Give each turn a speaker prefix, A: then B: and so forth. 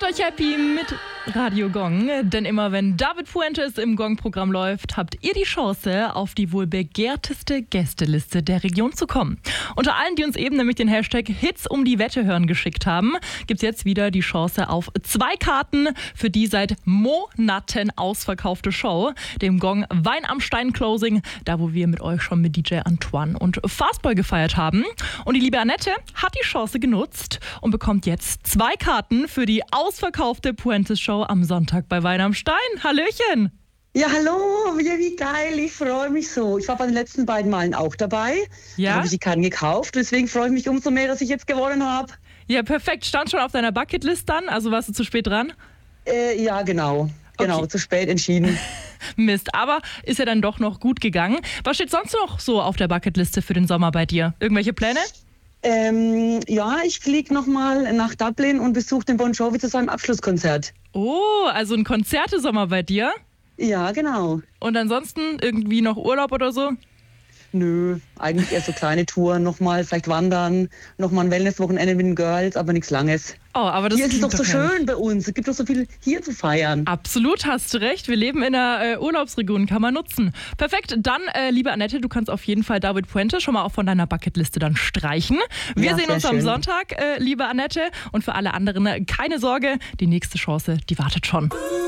A: euch happy mit Radio Gong, denn immer wenn David Fuentes im Gong-Programm läuft, habt ihr die Chance, auf die wohl begehrteste Gästeliste der Region zu kommen. Unter allen, die uns eben nämlich den Hashtag Hits um die Wette hören geschickt haben, gibt's jetzt wieder die Chance auf 2 Karten für die seit Monaten ausverkaufte Show, dem Gong Wein am Stein Closing, da wo wir mit euch schon mit DJ Antoine und Fastboy gefeiert haben. Und die liebe Annette hat die Chance genutzt und bekommt jetzt 2 Karten für die ausverkaufte Fuentes-Show am Sonntag bei Wein am Stein. Hallöchen!
B: Ja, hallo, wie geil, ich freue mich so. Ich war bei den letzten beiden Malen auch dabei.
A: Ja?
B: Da habe ich die Karten gekauft, deswegen freue ich mich umso mehr, dass ich jetzt gewonnen habe.
A: Ja, perfekt. Stand schon auf deiner Bucketlist dann? Also warst du zu spät dran?
B: Ja, genau. Genau,
A: Okay.
B: zu spät entschieden.
A: Mist, aber ist ja dann doch noch gut gegangen. Was steht sonst noch so auf der Bucketliste für den Sommer bei dir? Irgendwelche Pläne?
B: Ja, ich fliege nochmal nach Dublin und besuche den Bon Jovi zu seinem Abschlusskonzert.
A: Oh, also ein Konzertesommer bei dir?
B: Ja, genau.
A: Und ansonsten irgendwie noch Urlaub oder so?
B: Nö, eigentlich eher so kleine Touren, nochmal vielleicht wandern, nochmal ein Wellnesswochenende mit den Girls, aber nichts Langes.
A: Oh, aber das
B: Hier ist es
A: klingt
B: doch so
A: herrlich.
B: schön bei uns, es gibt doch so viel hier zu feiern.
A: Absolut, hast du recht. Wir leben in einer Urlaubsregion, kann man nutzen. Perfekt, dann, liebe Annette, du kannst auf jeden Fall David Fuentes schon mal auch von deiner Bucketliste dann streichen. Wir
B: Ja,
A: sehen
B: sehr
A: uns am
B: schön.
A: Sonntag, liebe Annette. Und für alle anderen keine Sorge, die nächste Chance, die wartet schon.